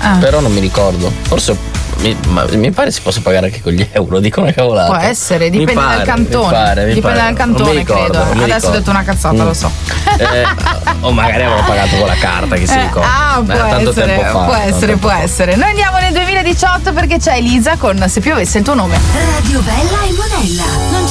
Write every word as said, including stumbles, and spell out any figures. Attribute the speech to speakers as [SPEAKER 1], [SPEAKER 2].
[SPEAKER 1] Ah.
[SPEAKER 2] Però non mi ricordo. Forse mi, ma, mi pare si possa pagare anche con gli euro, dico una cavolata.
[SPEAKER 1] Può essere, dipende
[SPEAKER 2] Mi pare,
[SPEAKER 1] dal cantone.
[SPEAKER 2] mi pare, mi
[SPEAKER 1] dipende
[SPEAKER 2] pare.
[SPEAKER 1] dal cantone,
[SPEAKER 2] Non mi ricordo,
[SPEAKER 1] credo.
[SPEAKER 2] non mi
[SPEAKER 1] Adesso ho
[SPEAKER 2] ricordo.
[SPEAKER 1] detto una cazzata,
[SPEAKER 2] Mm.
[SPEAKER 1] lo so.
[SPEAKER 2] Eh, o magari avevo pagato con la carta, che si
[SPEAKER 1] Eh,
[SPEAKER 2] ricorda.
[SPEAKER 1] ah, può
[SPEAKER 2] Eh, tanto
[SPEAKER 1] essere,
[SPEAKER 2] tempo fa,
[SPEAKER 1] può
[SPEAKER 2] tanto
[SPEAKER 1] essere,
[SPEAKER 2] tempo
[SPEAKER 1] può
[SPEAKER 2] fa.
[SPEAKER 1] essere. Noi andiamo nel duemiladiciotto perché c'è Elisa con Se piovesse il tuo nome.
[SPEAKER 3] Radio Bella e Monella. Non